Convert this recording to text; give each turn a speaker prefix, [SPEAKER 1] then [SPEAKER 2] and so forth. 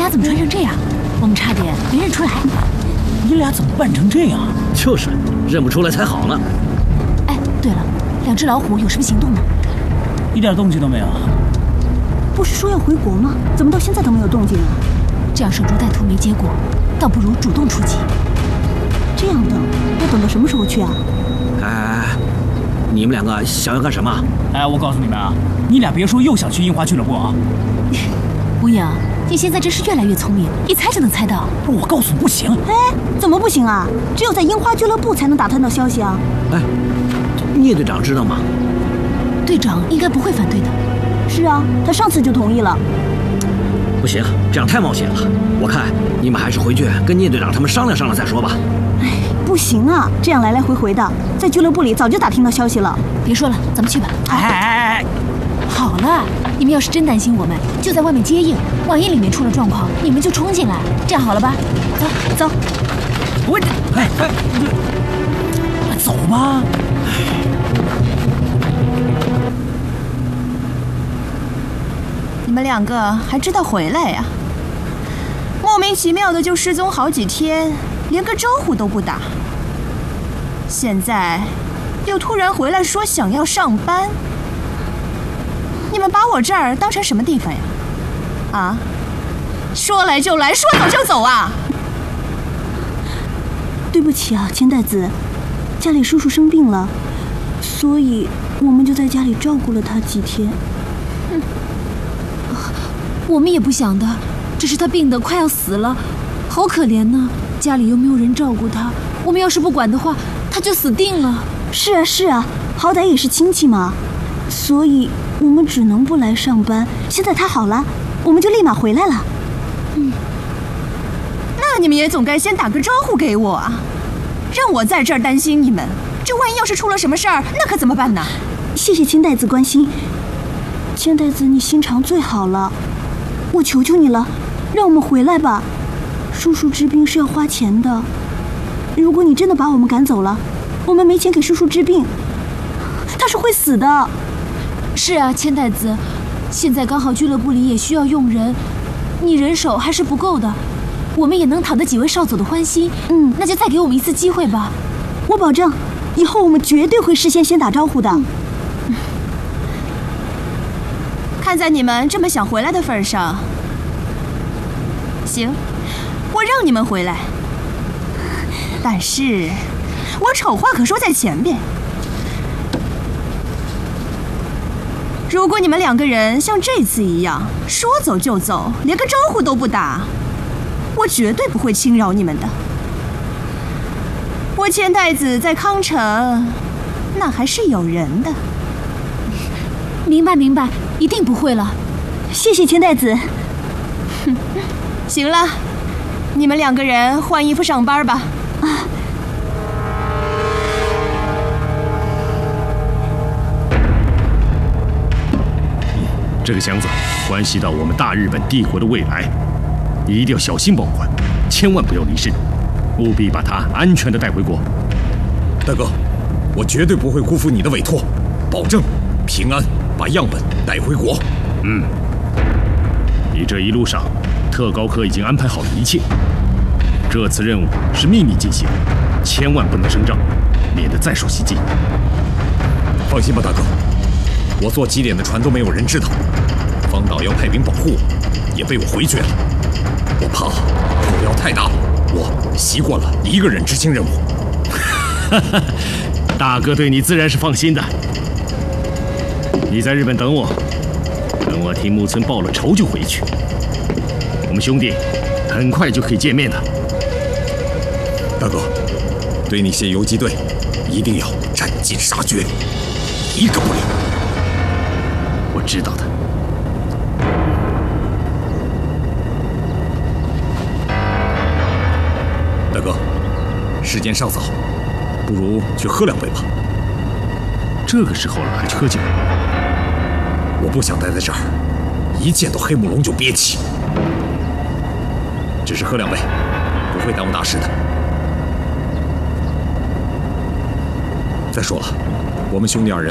[SPEAKER 1] 俩怎么穿成这样？我们差点没认出来。
[SPEAKER 2] 你俩怎么扮成这样？
[SPEAKER 3] 就是认不出来才好呢。
[SPEAKER 1] 哎，对了，2只老虎有什么行动吗？
[SPEAKER 2] 一点动静都没有。
[SPEAKER 4] 不是说要回国吗？怎么到现在都没有动静啊？
[SPEAKER 1] 这样守株待兔没结果，倒不如主动出击。
[SPEAKER 4] 这样的，要等到什么时候去啊？
[SPEAKER 3] 哎，你们两个想要干什么？
[SPEAKER 2] 哎，我告诉你们啊，你俩别说又想去樱花俱乐部啊！
[SPEAKER 1] 无影，你现在真是越来越聪明，一猜就能猜到。
[SPEAKER 2] 我告诉你不行。
[SPEAKER 4] 哎，怎么不行啊？只有在樱花俱乐部才能打探到消息啊！
[SPEAKER 3] 哎，聂队长知道吗？
[SPEAKER 1] 队长应该不会反对的。
[SPEAKER 4] 是啊，他上次就同意了。
[SPEAKER 3] 不行，这样太冒险了。我看你们还是回去跟聂队长他们商量商量再说吧。
[SPEAKER 4] 哎，不行啊，这样来来回回的，在俱乐部里早就打听到消息了。
[SPEAKER 1] 别说了，咱们去吧。
[SPEAKER 2] 哎，
[SPEAKER 1] 好了，你们要是真担心我们，就在外面接应。万一里面出了状况，你们就冲进来，这样好了吧？走。
[SPEAKER 2] 我走吧。
[SPEAKER 5] 你们2个还知道回来呀？莫名其妙的就失踪好几天，连个招呼都不打。现在又突然回来说想要上班，你们把我这儿当成什么地方呀？啊？说来就来，说走就走啊？
[SPEAKER 4] 对不起啊，千代子，家里叔叔生病了，所以我们就在家里照顾了他几天。
[SPEAKER 1] 我们也不想的，只是他病得快要死了，好可怜呢。家里又没有人照顾他，我们要是不管的话，他就死定了。
[SPEAKER 4] 是啊，好歹也是亲戚嘛，所以我们只能不来上班。现在他好了，我们就立马回来了。
[SPEAKER 5] 那你们也总该先打个招呼给我啊，让我在这儿担心你们。这万一要是出了什么事儿，那可怎么办呢？
[SPEAKER 4] 谢谢千代子关心，千代子你心肠最好了。我求求你了，让我们回来吧。叔叔治病是要花钱的，如果你真的把我们赶走了，我们没钱给叔叔治病，他是会死的。
[SPEAKER 1] 是啊，千代子，现在刚好俱乐部里也需要用人，你人手还是不够的，我们也能讨得几位少佐的欢心。那就再给我们一次机会吧。
[SPEAKER 4] 我保证，以后我们绝对会事先先打招呼的。
[SPEAKER 5] 看在你们这么想回来的份上，行，我让你们回来。但是，我丑话可说在前边。如果你们2个人像这次一样说走就走，连个招呼都不打，我绝对不会轻饶你们的。我千代子在康城，那还是有人的。
[SPEAKER 1] 明白，一定不会了。
[SPEAKER 4] 谢谢千代子。
[SPEAKER 5] 行了，你们2个人换衣服上班吧。
[SPEAKER 6] 这个箱子关系到我们大日本帝国的未来，你一定要小心保管，千万不要离身，务必把它安全地带回国。
[SPEAKER 7] 大哥，我绝对不会辜负你的委托，保证平安把样本带回国。
[SPEAKER 6] 你这一路上，特高科已经安排好了一切。这次任务是秘密进行，千万不能声张，免得再受袭击。
[SPEAKER 7] 放心吧，大哥，我坐几点的船都没有人知道。方岛要派兵保护我，也被我回绝了。我怕目标太大了，我习惯了一个人执行任务。
[SPEAKER 6] 大哥对你自然是放心的。你在日本等我，等我替木村报了仇就回去。我们兄弟很快就可以见面的。
[SPEAKER 7] 大哥，对那些游击队一定要斩尽杀绝，一个不留。
[SPEAKER 6] 我知道的。
[SPEAKER 7] 大哥，时间尚早，不如去喝2杯吧。
[SPEAKER 6] 这个时候了还去喝酒？
[SPEAKER 7] 我不想待在这儿，一见到黑木龙就憋气。只是喝2杯，不会耽误大事的。再说了，我们兄弟2人